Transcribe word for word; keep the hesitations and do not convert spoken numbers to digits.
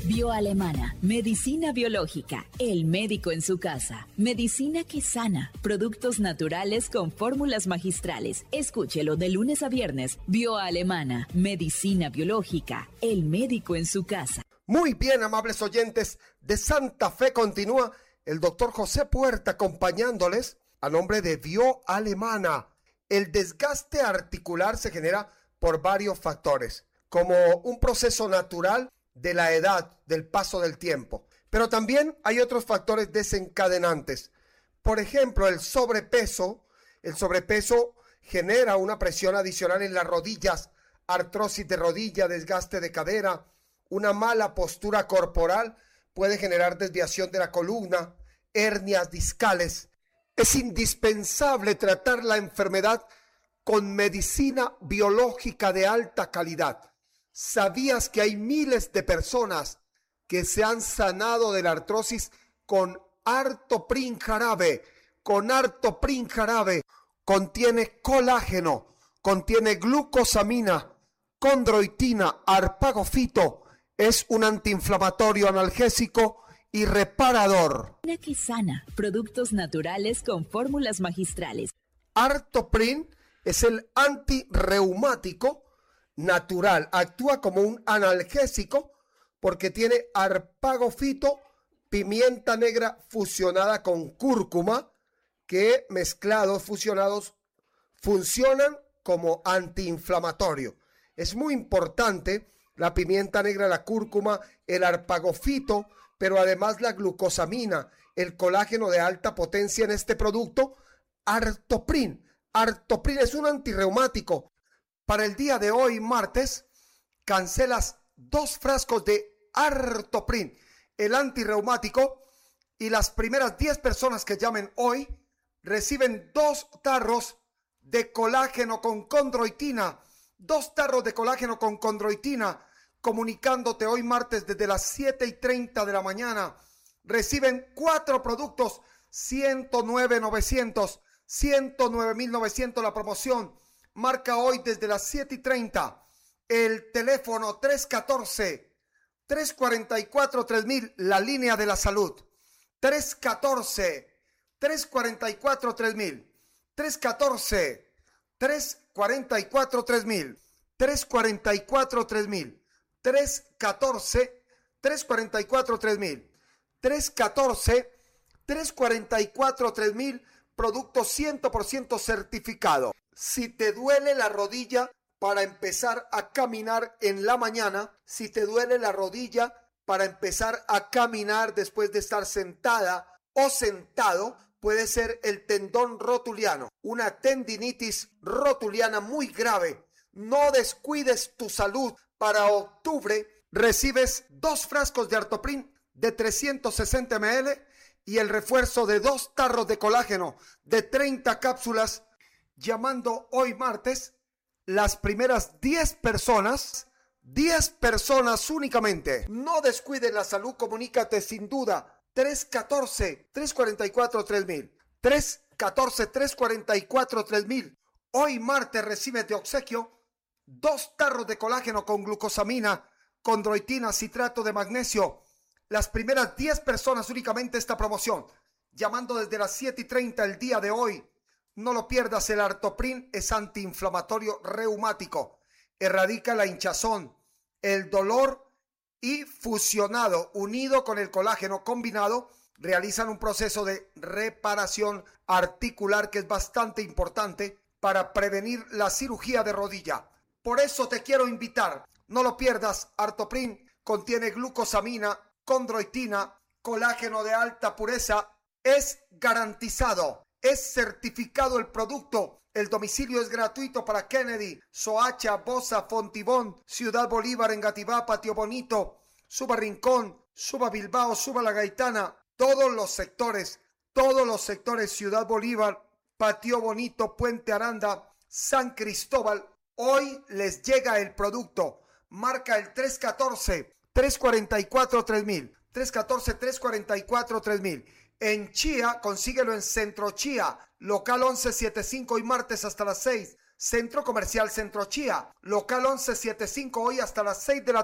Bioalemana, medicina biológica, el médico en su casa, medicina que sana, productos naturales con fórmulas magistrales. Escúchelo de lunes a viernes. Bioalemana, medicina biológica, el médico en su casa. Muy bien, amables oyentes, de Santa Fe continúa el doctor José Puerta acompañándoles a nombre de Bioalemana. El desgaste articular se genera por varios factores, como un proceso natural de la edad, del paso del tiempo. Pero también hay otros factores desencadenantes. Por ejemplo, el sobrepeso. El sobrepeso genera una presión adicional en las rodillas, artrosis de rodilla, desgaste de cadera. Una mala postura corporal puede generar desviación de la columna, hernias discales. Es indispensable tratar la enfermedad con medicina biológica de alta calidad. ¿Sabías que hay miles de personas que se han sanado de la artrosis con Artoprin jarabe? Con Artoprin jarabe contiene colágeno, contiene glucosamina, condroitina, arpagofito. Es un antiinflamatorio, analgésico y reparador. Que sana, productos naturales con fórmulas magistrales. Artoprin es el antirreumático natural, actúa como un analgésico porque tiene arpagofito, pimienta negra fusionada con cúrcuma, que mezclados, fusionados, funcionan como antiinflamatorio. Es muy importante la pimienta negra, la cúrcuma, el arpagofito, pero además la glucosamina, el colágeno de alta potencia en este producto, Artoprin. Artoprin es un antirreumático. Para el día de hoy, martes, cancelas dos frascos de Artoprin, el antirreumático, y las primeras diez personas que llamen hoy reciben dos tarros de colágeno con condroitina, dos tarros de colágeno con condroitina, comunicándote hoy martes desde las siete y treinta de la mañana. Reciben cuatro productos, ciento nueve mil novecientos, ciento nueve mil novecientos la promoción. Marca hoy desde las siete y treinta el teléfono tres uno cuatro, tres cuatro cuatro, tres mil, la línea de la salud. tres uno cuatro, tres cuatro cuatro, tres mil. tres uno cuatro, tres cuatro cuatro, tres mil. tres cuatro cuatro, tres mil. tres uno cuatro, tres cuatro cuatro, tres mil. tres uno cuatro, tres cuatro cuatro, tres mil. Producto cien por ciento certificado. Si te duele la rodilla para empezar a caminar en la mañana, si te duele la rodilla para empezar a caminar después de estar sentada o sentado, puede ser el tendón rotuliano, una tendinitis rotuliana muy grave. No descuides tu salud. Para octubre recibes dos frascos de Artoprin de trescientos sesenta mililitros y el refuerzo de dos tarros de colágeno de treinta cápsulas. Llamando hoy martes, las primeras diez personas, diez personas únicamente. No descuides la salud, comunícate sin duda. tres uno cuatro, tres cuatro cuatro, tres mil. tres uno cuatro, tres cuatro cuatro, tres mil. Hoy martes recibes de obsequio dos tarros de colágeno con glucosamina, condroitina, citrato de magnesio. Las primeras diez personas únicamente esta promoción. Llamando desde las siete y treinta el día de hoy. No lo pierdas, el Artoprin es antiinflamatorio reumático. Erradica la hinchazón, el dolor y fusionado, unido con el colágeno combinado, realizan un proceso de reparación articular que es bastante importante para prevenir la cirugía de rodilla. Por eso te quiero invitar, no lo pierdas. Artoprin contiene glucosamina, condroitina, colágeno de alta pureza, es garantizado, es certificado el producto. El domicilio es gratuito para Kennedy, Soacha, Bosa, Fontibón, Ciudad Bolívar, Engativá, Patio Bonito, Suba Rincón, Suba Bilbao, Suba La Gaitana, todos los sectores, todos los sectores, Ciudad Bolívar, Patio Bonito, Puente Aranda, San Cristóbal. Hoy les llega el producto. Marca el tres uno cuatro, tres cuatro cuatro, tres mil. tres uno cuatro, tres cuatro cuatro, tres mil. En Chía, consíguelo en Centro Chía, local once setenta y cinco, hoy martes hasta las seis. Centro Comercial Centro Chía, local once setenta y cinco, hoy hasta las seis de la